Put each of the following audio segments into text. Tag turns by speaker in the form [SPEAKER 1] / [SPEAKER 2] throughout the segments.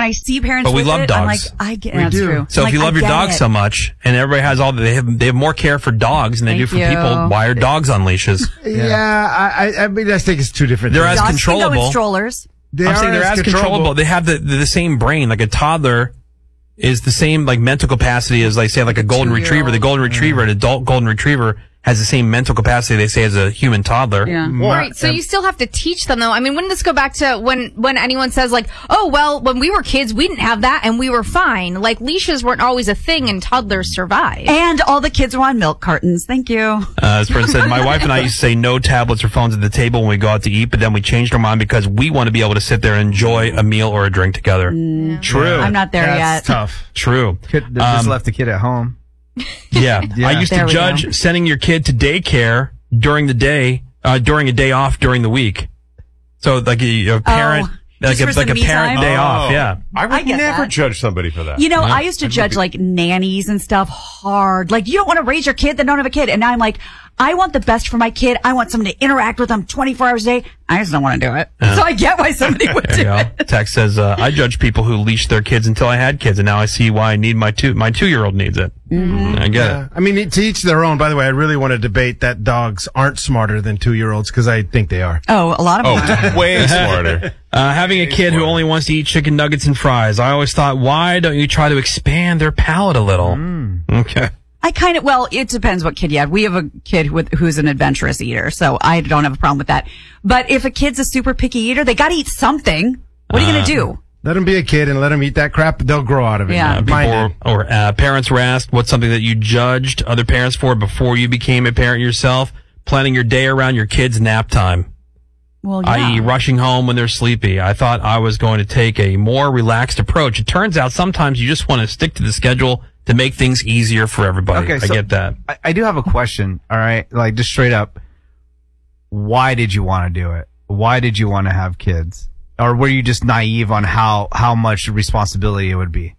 [SPEAKER 1] I see parents
[SPEAKER 2] But we
[SPEAKER 1] with
[SPEAKER 2] love
[SPEAKER 1] it,
[SPEAKER 2] dogs.
[SPEAKER 1] I'm like, I get
[SPEAKER 3] We
[SPEAKER 1] that's
[SPEAKER 3] do.
[SPEAKER 1] true.
[SPEAKER 2] So
[SPEAKER 1] I'm
[SPEAKER 2] if you
[SPEAKER 1] like,
[SPEAKER 2] love
[SPEAKER 1] I
[SPEAKER 2] your
[SPEAKER 1] get
[SPEAKER 2] dog
[SPEAKER 1] it.
[SPEAKER 2] so much, and everybody has they have more care for dogs than they do
[SPEAKER 1] Thank
[SPEAKER 2] for
[SPEAKER 1] you.
[SPEAKER 2] people, why are dogs on leashes?
[SPEAKER 3] I mean, I think it's two different
[SPEAKER 2] They're
[SPEAKER 3] things.
[SPEAKER 2] as
[SPEAKER 1] Dogs can go
[SPEAKER 2] controllable.
[SPEAKER 1] with strollers.
[SPEAKER 2] I'm saying they're as controllable. They have the same brain. Like a toddler is the same like mental capacity as, like, say, like a golden retriever. The golden retriever, an adult golden retriever, has the same mental capacity, they say, as a human toddler.
[SPEAKER 1] Yeah.
[SPEAKER 4] Right. So you still have to teach them, though. I mean, wouldn't this go back to when anyone says, like, oh, well, when we were kids, we didn't have that and we were fine. Like, leashes weren't always a thing and toddlers survived.
[SPEAKER 1] And all the kids were on milk cartons. Thank you.
[SPEAKER 2] As Brent said, my wife and I used to say no tablets or phones at the table when we go out to eat, but then we changed our mind because we want to be able to sit there and enjoy a meal or a drink together. True.
[SPEAKER 1] I'm not there
[SPEAKER 3] That's
[SPEAKER 1] yet.
[SPEAKER 3] tough.
[SPEAKER 2] True.
[SPEAKER 5] Could just left the kid at home.
[SPEAKER 2] Yeah.
[SPEAKER 5] Yeah.
[SPEAKER 2] I used
[SPEAKER 1] There
[SPEAKER 2] to
[SPEAKER 1] we
[SPEAKER 2] judge
[SPEAKER 1] go.
[SPEAKER 2] sending your kid to daycare during the day, during a day off during the week. So like a parent,
[SPEAKER 1] just for
[SPEAKER 2] like
[SPEAKER 1] some
[SPEAKER 2] a
[SPEAKER 1] me
[SPEAKER 2] parent
[SPEAKER 1] time?
[SPEAKER 2] day off. Yeah.
[SPEAKER 6] I would
[SPEAKER 1] I get
[SPEAKER 6] never
[SPEAKER 1] that.
[SPEAKER 6] judge somebody for that.
[SPEAKER 1] You know, I used to judge like nannies and stuff hard. Like, you don't want to raise your kid that don't have a kid. And now I'm like, I want the best for my kid. I want someone to interact with them 24 hours a day. I just don't want to do it. So I get why somebody would
[SPEAKER 2] There you
[SPEAKER 1] do
[SPEAKER 2] go.
[SPEAKER 1] it.
[SPEAKER 2] Tex says, I judged people who leashed their kids until I had kids, and now I see why I need my 2-year-old needs it. I get it.
[SPEAKER 3] I mean, to each their own. By the way, I really want to debate that dogs aren't smarter than 2-year-olds because I think they are.
[SPEAKER 1] Oh, a lot of them.
[SPEAKER 6] Oh, way smarter.
[SPEAKER 2] Having a kid who only wants to eat chicken nuggets and fries, I always thought, why don't you try to expand their palate a little? Okay.
[SPEAKER 1] I kind of, well, it depends what kid you have. We have a kid who's an adventurous eater, so I don't have a problem with that. But if a kid's a super picky eater, they got to eat something. What are you going to do?
[SPEAKER 3] Let them be a kid and let them eat that crap. They'll grow out of it.
[SPEAKER 1] Yeah.
[SPEAKER 3] Mind it.
[SPEAKER 2] Parents were asked what's something that you judged other parents for before you became a parent yourself. Planning your day around your kids' nap time,
[SPEAKER 1] Well,
[SPEAKER 2] i.e. rushing home when they're sleepy. I thought I was going to take a more relaxed approach. It turns out sometimes you just want to stick to the schedule to make things easier for everybody.
[SPEAKER 5] Okay,
[SPEAKER 2] I
[SPEAKER 5] so
[SPEAKER 2] get that.
[SPEAKER 5] I do have a question. All right. Like, just straight up. Why did you want to do it? Why did you want to have kids? Or were you just naive on how much responsibility it would be?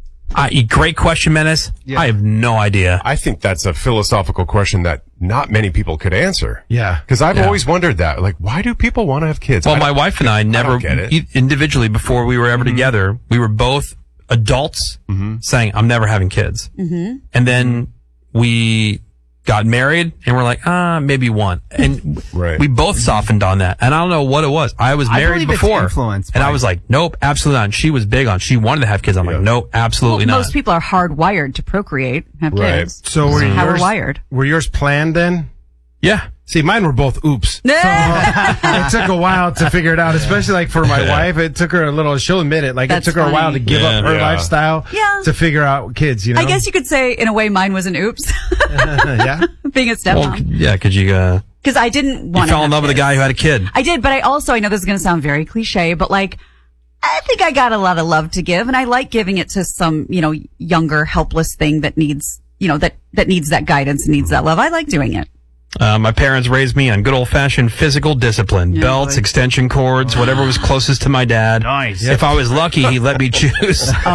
[SPEAKER 2] Great question, Menace.
[SPEAKER 5] Yeah.
[SPEAKER 2] I have no idea.
[SPEAKER 6] I think that's a philosophical question that not many people could answer.
[SPEAKER 3] Yeah.
[SPEAKER 6] Because I've always wondered that. Like, why do people want to have kids?
[SPEAKER 2] Well, my wife and I never,
[SPEAKER 6] get it.
[SPEAKER 2] individually, before we were ever together, we were both adults saying, I'm never having kids. And then we got married and we're like, maybe one. And
[SPEAKER 6] Right.
[SPEAKER 2] we both softened on that. And I don't know what it was. I was
[SPEAKER 5] I
[SPEAKER 2] married
[SPEAKER 5] believe it's
[SPEAKER 2] before.
[SPEAKER 5] influence
[SPEAKER 2] And
[SPEAKER 5] by-
[SPEAKER 2] I was like, nope, absolutely not. And she was big on, she wanted to have kids. I'm like, nope, absolutely not.
[SPEAKER 1] Most people are hardwired to procreate, have
[SPEAKER 6] Right.
[SPEAKER 1] kids.
[SPEAKER 3] So were
[SPEAKER 1] How we're
[SPEAKER 3] yours,
[SPEAKER 1] wired.
[SPEAKER 3] were yours planned then?
[SPEAKER 2] Yeah.
[SPEAKER 3] See, mine were both oops. So it took a while to figure it out, especially like for my wife. It took her a little, she'll admit it, like
[SPEAKER 1] That's
[SPEAKER 3] it took her a while to
[SPEAKER 1] funny.
[SPEAKER 3] give up her
[SPEAKER 6] Yeah.
[SPEAKER 3] lifestyle
[SPEAKER 1] Yeah.
[SPEAKER 3] to figure out kids, you know?
[SPEAKER 1] I guess you could say, in a way, mine was an oops,
[SPEAKER 3] yeah.
[SPEAKER 1] being a
[SPEAKER 2] Well,
[SPEAKER 1] stepmom.
[SPEAKER 2] yeah, cause you
[SPEAKER 1] Because I didn't want to
[SPEAKER 2] fell in love with a guy who had a kid.
[SPEAKER 1] I did, but I know this is going to sound very cliche, but like, I think I got a lot of love to give, and I like giving it to some, younger, helpless thing that needs, that needs that guidance and needs that love. I like doing it.
[SPEAKER 2] My parents raised me on good old-fashioned physical discipline. Belts,
[SPEAKER 1] boy.
[SPEAKER 2] extension cords, whatever was closest to my dad.
[SPEAKER 5] Nice.
[SPEAKER 2] If I was lucky, he let me choose.
[SPEAKER 1] Oh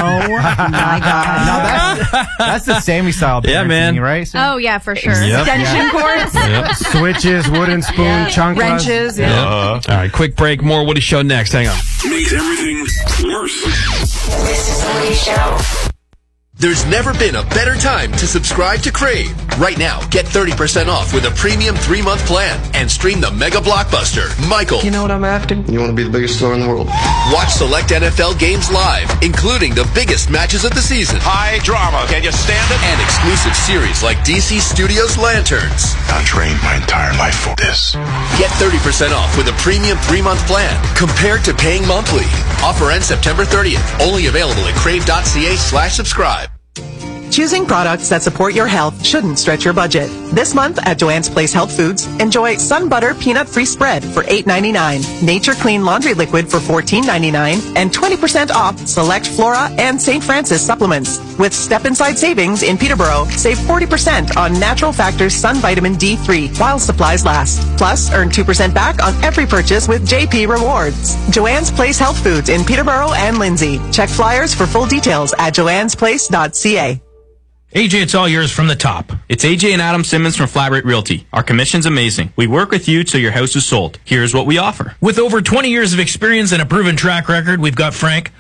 [SPEAKER 1] my God.
[SPEAKER 5] No, that's the Sammy style.
[SPEAKER 2] Yeah,
[SPEAKER 5] parenting,
[SPEAKER 2] man.
[SPEAKER 5] Right? Sam?
[SPEAKER 4] Oh, yeah, for sure.
[SPEAKER 2] Yep.
[SPEAKER 1] Extension cords,
[SPEAKER 2] Yep.
[SPEAKER 3] Switches, wooden spoon, chanclas.
[SPEAKER 1] wrenches.
[SPEAKER 2] Yep. All right, quick break. More Woody Show next. Hang on.
[SPEAKER 7] Makes everything worse.
[SPEAKER 8] This is the Woody Show.
[SPEAKER 9] There's never been a better time to subscribe to Crave. Right now, get 30% off with a premium 3-month plan and stream the mega blockbuster, Michael.
[SPEAKER 10] You know what I'm after? You want to be the biggest star in the world.
[SPEAKER 9] Watch select NFL games live, including the biggest matches of the season.
[SPEAKER 7] High drama. Can you stand it?
[SPEAKER 9] And exclusive series like DC Studios Lanterns.
[SPEAKER 7] I trained my entire life for this.
[SPEAKER 9] Get 30% off with a premium 3-month plan compared to paying monthly. Offer ends September 30th. Only available at crave.ca/subscribe.
[SPEAKER 10] Choosing products that support your health shouldn't stretch your budget. This month at Joanne's Place Health Foods, enjoy Sun Butter Peanut Free Spread for $8.99, Nature Clean Laundry Liquid for $14.99, and 20% off select Flora and St. Francis supplements. With Step Inside Savings in Peterborough, save 40% on Natural Factors Sun Vitamin D3 while supplies last. Plus, earn 2% back on every purchase with JP Rewards. Joanne's Place Health Foods in Peterborough and Lindsay. Check flyers for full details at joannesplace.ca.
[SPEAKER 11] AJ, it's all yours from the top. It's AJ and Adam Simmons from Flat Rate Realty. Our commission's amazing. We work with you till your house is sold. Here's what we offer.
[SPEAKER 12] With over 20 years of experience and a proven track record, we've got Frank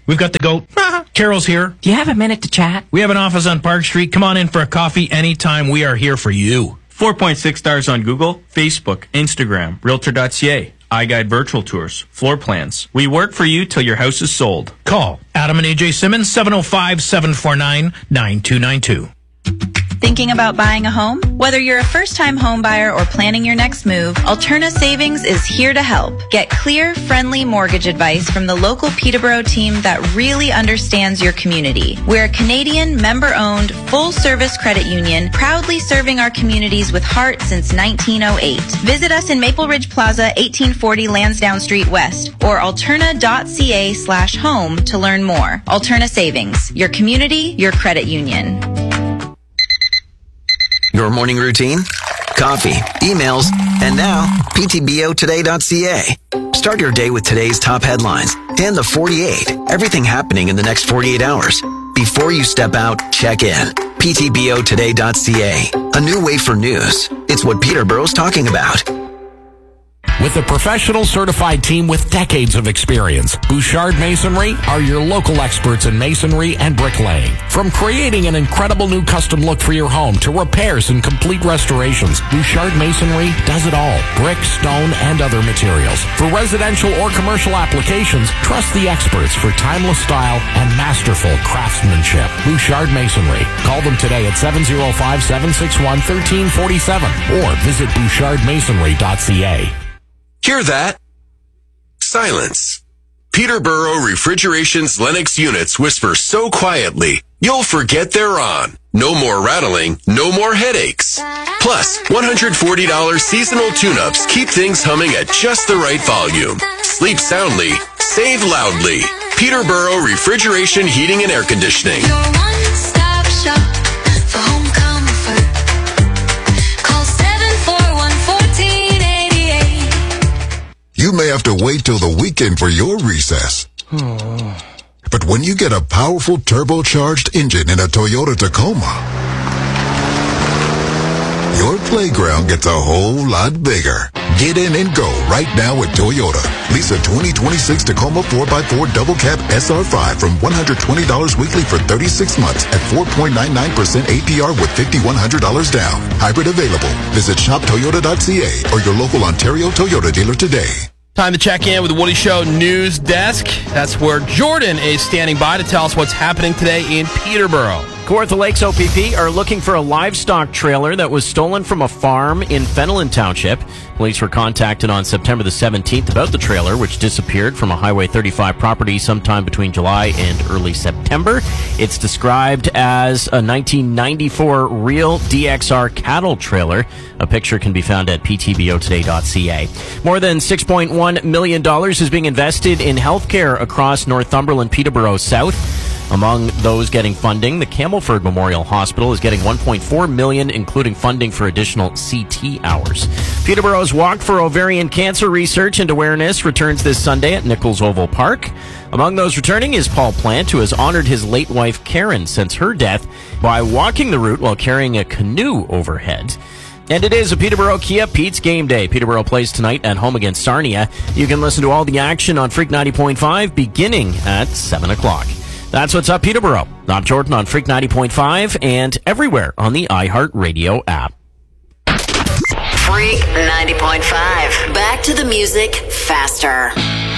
[SPEAKER 12] We've got the goat. Carol's here.
[SPEAKER 13] Do you have a minute to chat?
[SPEAKER 12] We have an office on Park Street. Come on in for a coffee anytime. We are here for you.
[SPEAKER 11] 4.6 stars on Google, Facebook, Instagram, Realtor.ca, iGuide Virtual Tours, floor plans. We work for you till your house is sold.
[SPEAKER 12] Call Adam and AJ Simmons, 705-749-9292.
[SPEAKER 14] Thinking about buying a home? Whether you're a first-time home buyer or planning your next move, Alterna Savings is here to help. Get clear, friendly mortgage advice from the local Peterborough team that really understands your community. We're a Canadian, member-owned, full-service credit union, proudly serving our communities with heart since 1908. Visit us in Maple Ridge Plaza, 1840 Lansdowne Street West, or alterna.ca/home to learn more. Alterna Savings, your community, your credit union.
[SPEAKER 15] Your morning routine? Coffee, emails, and now ptbotoday.ca. Start your day with today's top headlines and the 48. Everything happening in the next 48 hours. Before you step out, check in. ptbotoday.ca. A new way for news. It's what Peterborough's talking about.
[SPEAKER 16] With a professional certified team with decades of experience, Bouchard Masonry are your local experts in masonry and bricklaying. From creating an incredible new custom look for your home to repairs and complete restorations, Bouchard Masonry does it all. Brick, stone, and other materials. For residential or commercial applications, trust the experts for timeless style and masterful craftsmanship. Bouchard Masonry. Call them today at 705-761-1347 or visit bouchardmasonry.ca.
[SPEAKER 9] Hear that? Silence. Peterborough Refrigeration's Lennox units whisper so quietly, you'll forget they're on. No more rattling, no more headaches. Plus, $140 seasonal tune-ups keep things humming at just the right volume. Sleep soundly, save loudly. Peterborough Refrigeration, Heating, and Air Conditioning.
[SPEAKER 8] Your one-stop shop for home comfort. Call 741-1488.
[SPEAKER 17] You may have to wait till the weekend for your recess. But when you get a powerful turbocharged engine in a Toyota Tacoma, your playground gets a whole lot bigger. Get in and go right now at Toyota. Lease a 2026 Tacoma 4x4 Double Cab SR5 from $120 weekly for 36 months at 4.99% APR with $5,100 down. Hybrid available. Visit shoptoyota.ca or your local Ontario Toyota dealer today.
[SPEAKER 2] Time to check in with the Woody Show News Desk. That's where Jordan is standing by to tell us what's happening today in Peterborough.
[SPEAKER 18] Kawartha Lakes OPP are looking for a livestock trailer that was stolen from a farm in Fenelon Township. Police were contacted on September the 17th about the trailer, which disappeared from a Highway 35 property sometime between July and early September. It's described as a 1994 real DXR cattle trailer. A picture can be found at ptbotoday.ca. More than $6.1 million is being invested in healthcare across Northumberland, Peterborough South. Among those getting funding, the Campbellford Memorial Hospital is getting $1.4 million, including funding for additional CT hours. Peterborough's Walk for Ovarian Cancer Research and Awareness returns this Sunday at Nichols Oval Park. Among those returning is Paul Plant, who has honored his late wife Karen since her death by walking the route while carrying a canoe overhead. And it is a Peterborough Kia Pete's Game Day. Peterborough plays tonight at home against Sarnia. You can listen to all the action on Freak 90.5 beginning at 7 o'clock. That's what's up, Peterborough. I'm Jordan on Freak 90.5 and everywhere on the iHeartRadio app.
[SPEAKER 8] Freak 90.5. Back to the music faster.